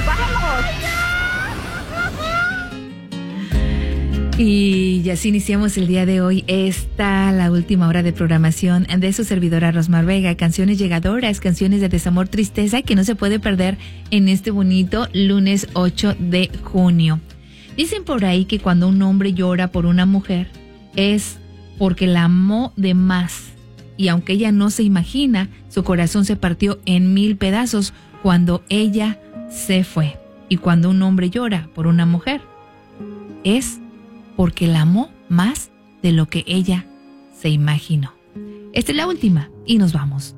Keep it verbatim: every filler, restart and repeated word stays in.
¡Vamos! Y así iniciamos el día de hoy esta, la última hora de programación de su servidora Rosmar Vega. Canciones llegadoras, canciones de desamor, tristeza que no se puede perder en este bonito lunes ocho de junio. Dicen por ahí que cuando un hombre llora por una mujer es porque la amó de más. Y aunque ella no se imagina, su corazón se partió en mil pedazos cuando ella se fue. Y cuando un hombre llora por una mujer es porque la amó más de lo que ella se imaginó. Esta es la última y nos vamos.